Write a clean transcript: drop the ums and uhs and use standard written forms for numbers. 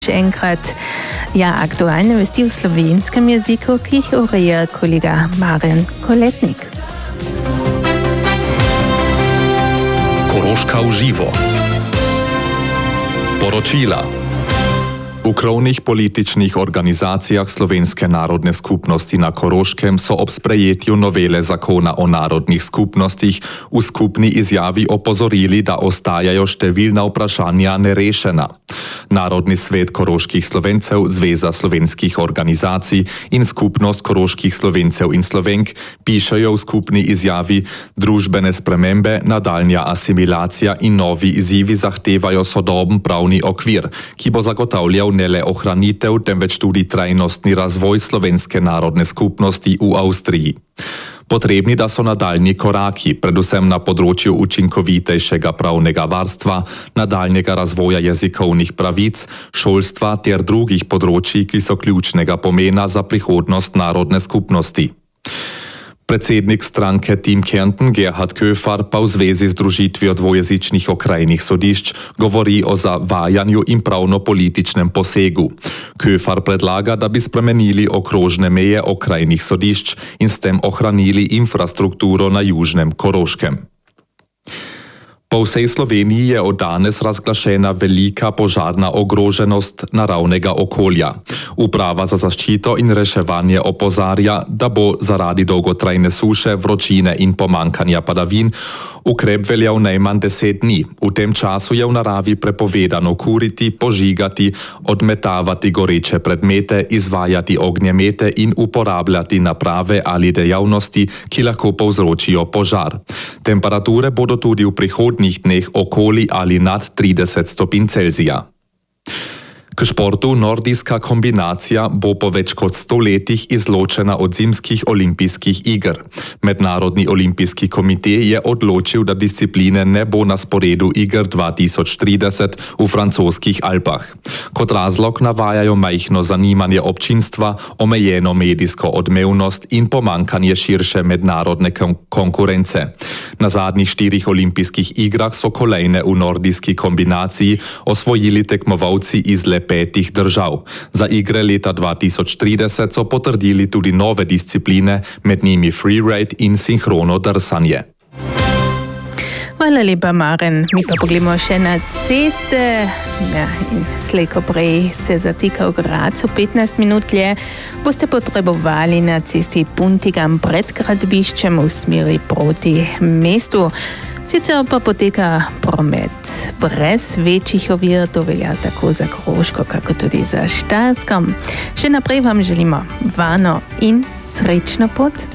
Še enkrat, aktualne vesti v slovenskem jeziku, ki jih ureja kolega Marjan Koletnik. Koroška v živo. Poročila. V krovnih političnih organizacijah Slovenske narodne skupnosti na Koroškem so ob sprejetju novele zakona o narodnih skupnostih v skupni izjavi opozorili, da ostajajo številna vprašanja nerešena. Narodni svet koroških Slovencev, Zveza slovenskih organizacij in Skupnost koroških Slovencev in Slovenk pišejo v skupni izjavi: družbene spremembe, nadaljnja asimilacija in novi izzivi zahtevajo sodoben pravni okvir, ki bo zagotavljal ne le ohranitev, temveč tudi trajnostni razvoj slovenske narodne skupnosti v Avstriji. Potrebni da so nadaljnji koraki, predvsem na področju učinkovitejšega pravnega varstva, nadaljnjega razvoja jezikovnih pravic, šolstva ter drugih področji, ki so ključnega pomena za prihodnost narodne skupnosti. Predsednik stranke Team Kärnten Gerhard Köfar pa v zvezi z združitvijo dvojezičnih okrajnih sodišč govori o zavajanju in pravno-političnem posegu. Köfar predlaga, da bi spremenili okrožne meje okrajnih sodišč in s tem ohranili infrastrukturo na južnem Koroškem. Po vsej Sloveniji je od danes razglašena velika požarna ogroženost naravnega okolja. Uprava za zaščito in reševanje opozarja, da bo zaradi dolgotrajne suše, vročine in pomankanja padavin ukrep veljal najmanj 10 dni. V tem času je v naravi prepovedano kuriti, požigati, odmetavati goreče predmete, izvajati ognjemete in uporabljati naprave ali dejavnosti, ki lahko povzročijo požar. Temperature bodo tudi v prihodnjih dneh okoli ali nad 30 stopinj Celzija. K športu nordijska kombinacija bo po več kot 100 letih izločena od zimskih olimpijskih iger. Mednarodni olimpijski komite je odločil, da discipline ne bo na sporedu iger 2030 v francoskih Alpah. Kot razlog navajajo majhno zanimanje občinstva, omejeno medijsko odmevnost in pomankanje širše mednarodne konkurence. Na zadnjih 4 olimpijskih igrah so kolajne v nordijski kombinaciji osvojili tekmovalci iz le 5 držav. Za igre leta 2030 so potrdili tudi nove discipline, med njimi freeride in sinhrono drsanje. Hvala lepa, Maren. Mi pa pogledamo še na ceste. In slej ko prej se zatika v Gradcu 15 minut dlje, boste potrebovali na cesti Puntigam pred gradbiščem v smeri proti mestu. Sicer pa poteka promet brez večjih ovir, to velja tako za Koroško, kako tudi za Štajerskom. Še naprej vam želimo varno in srečno pot.